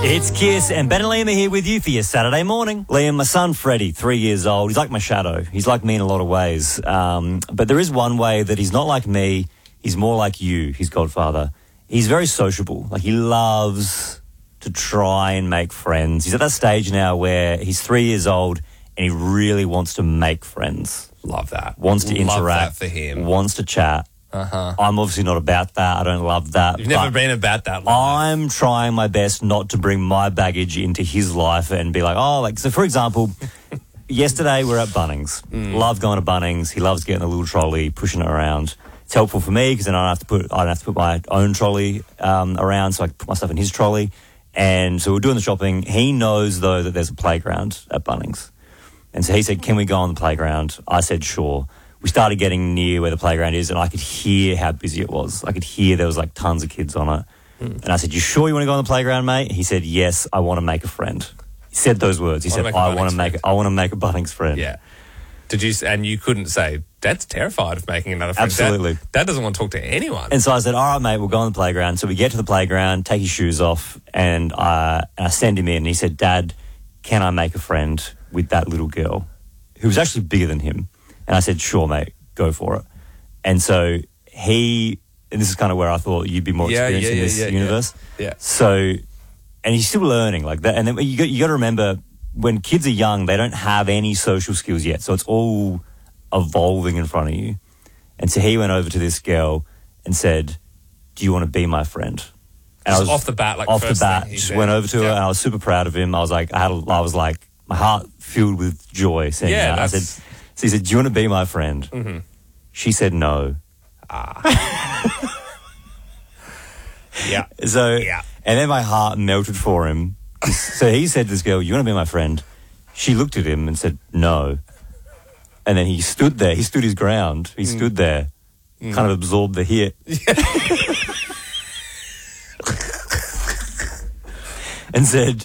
It's Kiss, and Ben and Liam are here with you for your Saturday morning. Liam, my son Freddie, 3 years old, he's like my shadow. He's like me in a lot of ways. But there is one way that he's not like me. He's more like you, his godfather. He's very sociable. Like, he loves to try and make friends. He's at that stage now where he's 3 years old and he really wants to make friends. Love that. Wants to interact. Love that for him. Wants to chat. I'm obviously not about that. I don't love that. You've never been about that life. I'm trying my best not to bring my baggage into his life and be like, so for example, yesterday we're at Bunnings. Love going to Bunnings. He loves getting a little trolley, pushing it around. It's helpful for me because then I don't have to put my own trolley around, so I can put my stuff in his trolley. And so we're doing the shopping. He knows, though, that there's a playground at Bunnings. And so he said, can we go on the playground? I said, sure. We started getting near where the playground is, and I could hear how busy it was. I could hear there was, like, tons of kids on it. And I said, you sure you want to go on the playground, mate? He said, yes, I want to make a friend. He said those words. He said, I want to make a Bunnings friend. Yeah. And you couldn't say, Dad's terrified of making another friend. Absolutely. Dad doesn't want to talk to anyone. And so I said, all right, mate, we'll go on the playground. So we get to the playground, take his shoes off, and I send him in. And he said, Dad, can I make a friend with that little girl who was actually bigger than him? And I said, sure, mate, go for it. And so and this is kind of where I thought you'd be more experienced in this universe. Yeah. So, and he's still learning like that. And then you got to remember, when kids are young, they don't have any social skills yet. So it's all evolving in front of you. And so he went over to this girl and said, do you want to be my friend? And Just off the bat, just went over to her, and I was super proud of him. I was like, my heart filled with joy saying that. I said, so he said, do you want to be my friend? Mm-hmm. She said no. Yeah. And then my heart melted for him. So he said to this girl, you want to be my friend? She looked at him and said no. And then he stood there. He stood his ground. He stood there, kind of absorbed the hit. And said...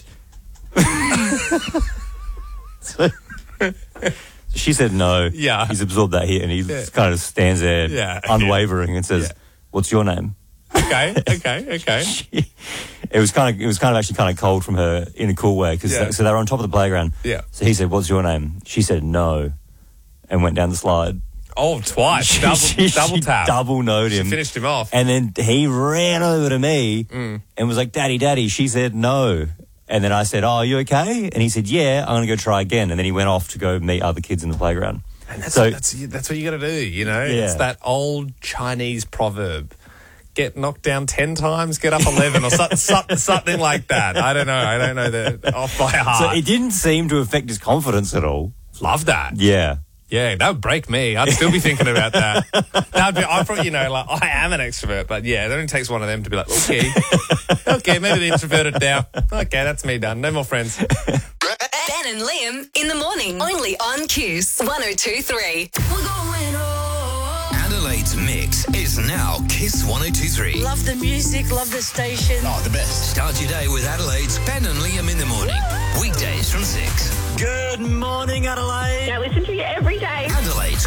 She said no. Yeah. He's absorbed that hit, and he kind of stands there unwavering and says, what's your name? Okay. It was actually kind of cold from her in a cool way, because so they were on top of the playground. Yeah. So he said, what's your name? She said no, and went down the slide. Oh, twice. Double tap. Double knowed him. She finished him off. And then he ran over to me and was like, Daddy. She said no. And then I said, oh, are you okay? And he said, yeah, I'm going to go try again. And then he went off to go meet other kids in the playground. And that's what you got to do, you know? Yeah. It's that old Chinese proverb. Get knocked down 10 times, get up 11, or something like that. I don't know that off by heart. So it didn't seem to affect his confidence at all. Love that. Yeah. Yeah, that would break me. I'd still be thinking about that. I probably, I am an extrovert, but yeah, it only takes one of them to be like, okay, maybe the introverted now. Okay, that's me done. No more friends. Ben and Liam in the morning, only on Kiss 102.3. We're going home. Adelaide's mix is now Kiss 102.3. Love the music, love the station. Oh, the best. Start your day with Adelaide's Ben and Liam in the morning. Weekdays from 6. Good morning, Adelaide. I listen to you every day. Adelaide's